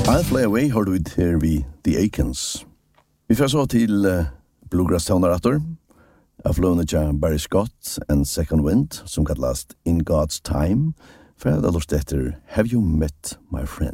I'll Fly Away har du her vi The Aikens. Vi får så til Bluegrass Townerator av Flonija Barry Scott and Second Wind som kallast In God's Time for at etter Have You Met My Friend?